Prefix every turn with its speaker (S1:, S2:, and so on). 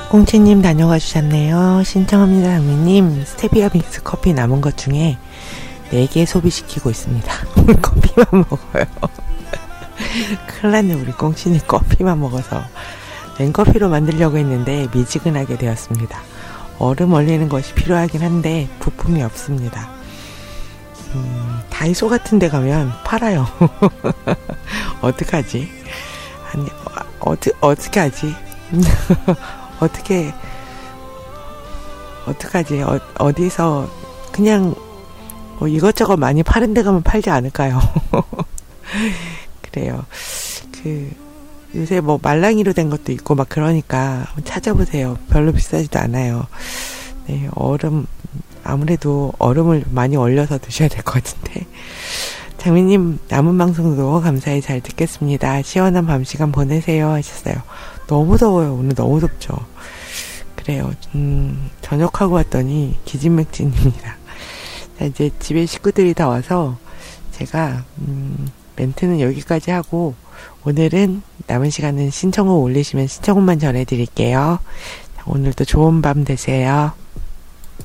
S1: 꽁치님 다녀가 주셨네요. 신청합니다. 장미님, 스테비아 믹스 커피 남은 것 중에 4개 소비시키고 있습니다. 커피만 먹어요. 큰일 났네. 우리 꽁치님 커피만 먹어서 냉커피로 만들려고 했는데 미지근하게 되었습니다. 얼음 얼리는 것이 필요하긴 한데 부품이 없습니다. 다이소 같은 데 가면 팔아요. 어떡하지? 아니, 어떻게 하지? 어떡하지? 어디서 그냥 뭐 이것저것 많이 파는 데 가면 팔지 않을까요? 그래요. 요새 뭐 말랑이로 된 것도 있고 막 그러니까 찾아보세요. 별로 비싸지도 않아요. 네, 아무래도 얼음을 많이 얼려서 드셔야 될 것 같은데. 장미님, 남은 방송도 감사히 잘 듣겠습니다. 시원한 밤 시간 보내세요 하셨어요. 너무 더워요. 오늘 너무 덥죠. 그래요. 저녁하고 왔더니 기진맥진입니다. 자, 이제 집에 식구들이 다 와서 제가 멘트는 여기까지 하고 오늘은 남은 시간은 신청곡 올리시면 신청곡만 전해드릴게요. 오늘도 좋은 밤 되세요.